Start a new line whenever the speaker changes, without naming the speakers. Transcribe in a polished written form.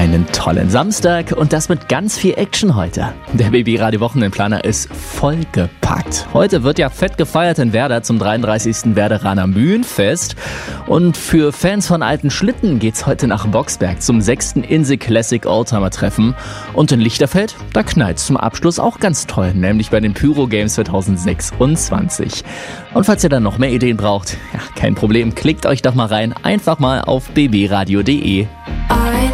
einen tollen Samstag und das mit ganz viel Action heute. Der BB-Radio-Wochenendplaner ist vollgepackt. Heute wird ja fett gefeiert in Werder zum 33. Werderaner Mühlenfest. Und für Fans von alten Schlitten geht's heute nach Boxberg zum 6. Inse Classic Oldtimer-Treffen. Und in Lichterfeld, da knallt's zum Abschluss auch ganz toll, nämlich bei den Pyro Games 2026. Und falls ihr dann noch mehr Ideen braucht, ja, kein Problem, klickt euch doch mal rein, einfach mal auf bbradio.de.